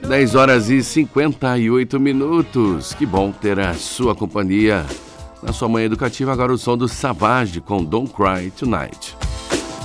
10 horas e 58 minutos. Que bom ter a sua companhia na sua manhã educativa. Agora o som do Savage com Don't Cry Tonight.